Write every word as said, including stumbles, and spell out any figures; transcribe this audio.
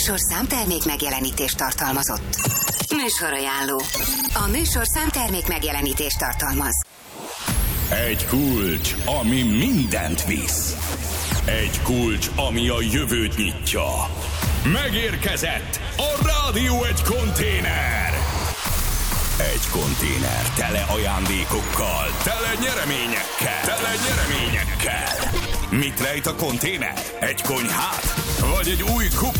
műsor számtermék megjelenítést tartalmazott. Műsorajánló. A műsor számtermék megjelenítést tartalmaz. Egy kulcs, ami mindent visz. Egy kulcs, ami a jövőt nyitja. Megérkezett a Rádió egy konténer. Egy konténer tele ajándékokkal, tele nyereményekkel, tele nyereményekkel. Mit rejt a konténer? Egy konyhát? Vagy egy új kuplát?